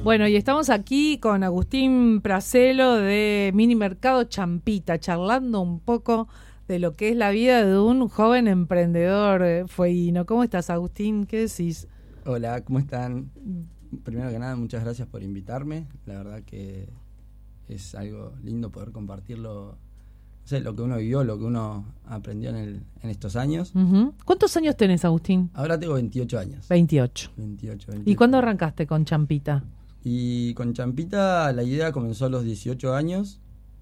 Bueno, y estamos aquí con Agustín Pracelo de Mini Mercado Champita, charlando un poco de lo que es la vida de un joven emprendedor fueguino. ¿Cómo estás, Agustín? ¿Qué decís? Hola, ¿cómo están? Primero que nada, muchas gracias por invitarme. La verdad que es algo lindo poder compartirlo, no sé, lo que uno vivió, lo que uno aprendió en estos años. Uh-huh. ¿Cuántos años tenés, Agustín? Ahora tengo 28 años. 28. 28. ¿Y cuándo arrancaste con Champita? Y con Champita la idea comenzó a los 18 años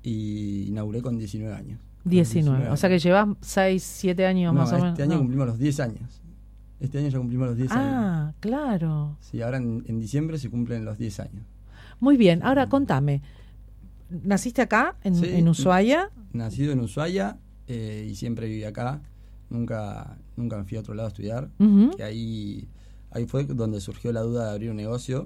y inauguré con 19 años. 19. O sea que llevas 6, 7 años más o menos. Este año cumplimos los 10 años. Este año ya cumplimos los 10 años. Ah, claro. Sí, ahora en diciembre se cumplen los 10 años. Muy bien, ahora contame. ¿Naciste acá, en Ushuaia? Nacido en Ushuaia y siempre viví acá. Nunca me fui a otro lado a estudiar. Uh-huh. Que ahí fue donde surgió la duda de abrir un negocio.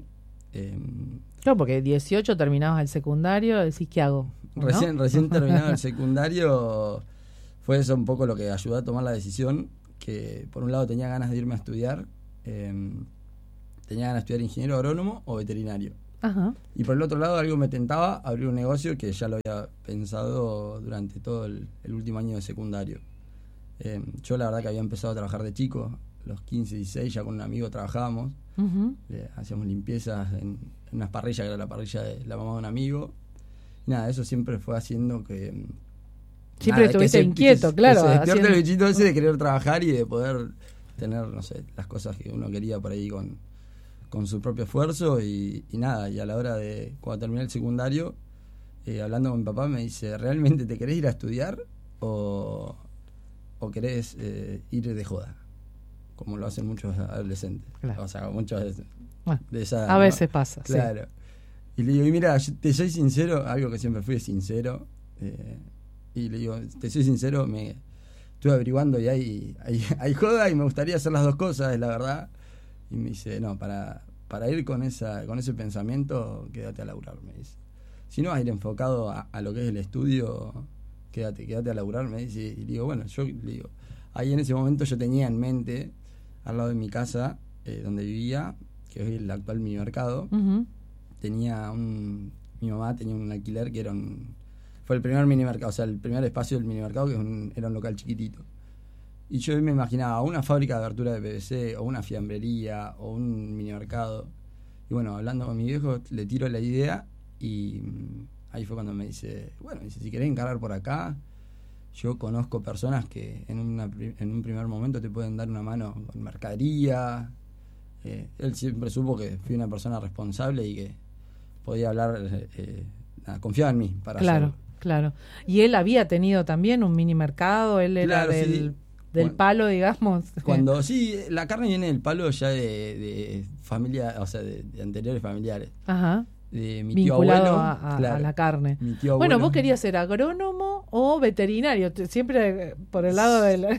Claro, porque 18 terminabas el secundario, decís, ¿qué hago? ¿No? Recién terminado el secundario, fue eso un poco lo que ayudó a tomar la decisión, que por un lado tenía ganas de irme a estudiar, tenía ganas de estudiar ingeniero agrónomo o veterinario. Ajá. Y por el otro lado algo me tentaba abrir un negocio que ya lo había pensado durante todo el último año de secundario. Yo la verdad que había empezado a trabajar de chico, los 15, 16, ya con un amigo trabajábamos. Uh-huh. Hacíamos limpiezas en unas parrillas, que era la parrilla de la mamá de un amigo. Y nada, eso siempre fue haciendo que... Siempre estuviste inquieto, claro. Que se despierte el bichito ese de querer trabajar y de poder tener, no sé, las cosas que uno quería por ahí con su propio esfuerzo y nada. Y a la hora de, cuando terminé el secundario, hablando con mi papá, me dice, ¿realmente te querés ir a estudiar o querés ir de joda? Como lo hacen muchos adolescentes. Claro. O sea, muchos de esa edad, a ¿no? veces pasa. Claro. Sí. Y le digo, y mira, te soy sincero, algo que siempre fui sincero, y le digo, te soy sincero, me estuve averiguando y hay joda y me gustaría hacer las dos cosas, es la verdad. Y me dice, no, para ir con ese pensamiento, quédate a laburar, me dice. Si no vas a ir enfocado a lo que es el estudio, quédate a laburar, me dice. Y le digo, bueno, yo le digo, ahí en ese momento yo tenía en mente, al lado de mi casa, donde vivía, que es el actual mini mercado, Uh-huh. mi mamá tenía un alquiler que fue el primer mini mercado, o sea, el primer espacio del mini mercado, que era un local chiquitito. Y yo me imaginaba una fábrica de abertura de PVC, o una fiambrería, o un mini mercado. Y bueno, hablando con mi viejo, le tiro la idea y ahí fue cuando me dice, bueno, dice, si querés encargar por acá, yo conozco personas que en un primer momento te pueden dar una mano con mercadería. Él siempre supo que fui una persona responsable y que podía hablar, confiaba en mí para hacerlo. Claro. Y él había tenido también un mini mercado, él era del palo, digamos. Cuando la carne viene del palo ya de familia, o sea, de anteriores familiares. Ajá. De mi tío vinculado abuelo, a la carne. Mi tío bueno, abuelo, vos querías ser agrónomo o veterinario, siempre por el lado de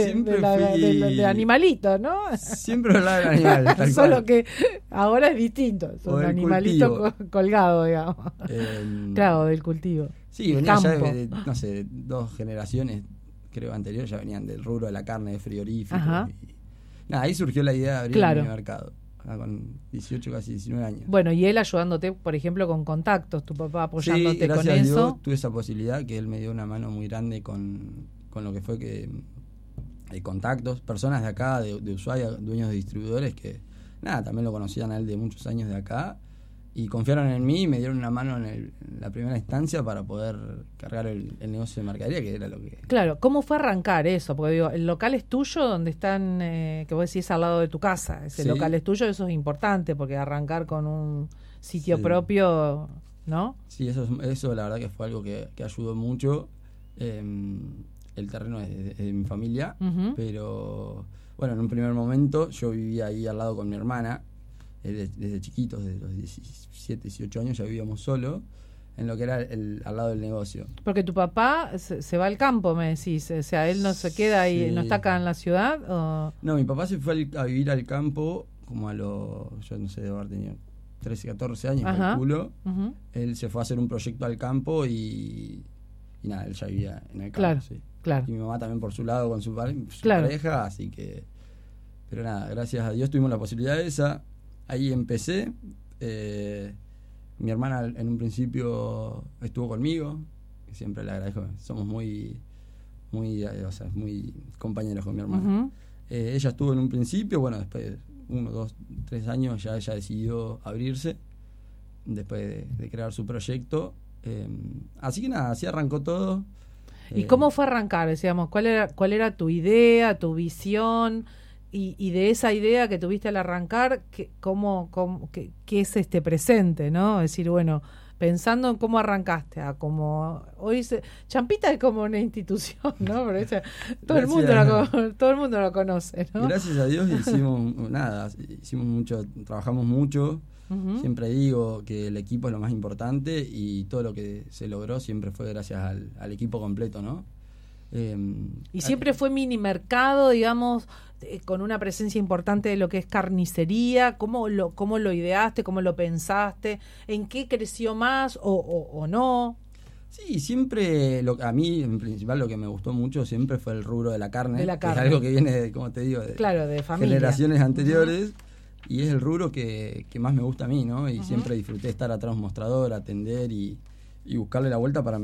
animalito, ¿no? Siempre por el lado del animal, tal solo cual. que ahora es distinto, es un animalito colgado, digamos. Claro, del cultivo. Sí, venía ya de, no sé, 2 generaciones, creo, anteriores, ya venían del rubro de la carne, de frigorífico. Nada, ahí surgió la idea de abrir el mercado. Con 18, casi 19 años. Bueno, y él ayudándote, por ejemplo, con contactos, tu papá apoyándote con eso. Sí, gracias a Dios tuve esa posibilidad, que él me dio una mano muy grande con lo que fue que contactos, personas de acá, de Ushuaia, dueños de distribuidores que, nada, también lo conocían a él de muchos años de acá y confiaron en mí y me dieron una mano en la primera instancia para poder cargar el negocio de mercadería, que era lo que... Claro, ¿cómo fue arrancar eso? Porque digo, el local es tuyo, donde están, que vos decís al lado de tu casa, ese local es tuyo, eso es importante, porque arrancar con un sitio propio, ¿no? Sí, eso la verdad que fue algo que ayudó mucho. El terreno es de mi familia, uh-huh. Pero bueno, en un primer momento yo vivía ahí al lado con mi hermana. Desde chiquitos, desde los 17, 18 años ya vivíamos solos en lo que era al lado del negocio. Porque tu papá se va al campo, me decís, o sea, él no se queda ahí, no está acá en la ciudad. ¿O? No, mi papá se fue a vivir al campo como yo no sé, debo haber tenido 13, 14 años, calculo. Uh-huh. Él se fue a hacer un proyecto al campo y nada, él ya vivía en el campo. Claro. Y mi mamá también por su lado con su pareja, así que... Pero nada, gracias a Dios tuvimos la posibilidad esa. Ahí empecé, Mi hermana en un principio estuvo conmigo, que siempre le agradezco, somos muy compañeros con mi hermana. Ella estuvo en un principio, bueno, después 1, 2, 3 años ya ella decidió abrirse, después de crear su proyecto. Así que nada, así arrancó todo. ¿Y cómo fue arrancar? Decíamos, ¿cuál era tu idea, tu visión? Y de esa idea que tuviste al arrancar, ¿qué es este presente, ¿no? Es decir, bueno, pensando en cómo arrancaste, como hoy Champita es como una institución, ¿no? Pero todo el mundo lo conoce, ¿no? Gracias a Dios hicimos mucho, trabajamos mucho. Siempre digo que el equipo es lo más importante y todo lo que se logró siempre fue gracias al equipo completo, ¿no? Y siempre fue mini mercado, digamos, con una presencia importante de lo que es carnicería. ¿Cómo lo ideaste? ¿Cómo lo pensaste? ¿En qué creció más o no? Sí, siempre a mí en principal lo que me gustó mucho siempre fue el rubro de la carne. De la carne. Que es algo que viene, como te digo, de familia, generaciones anteriores. Y es el rubro que más me gusta a mí, ¿no? Y siempre disfruté estar atrás de un mostrador, atender y buscarle la vuelta para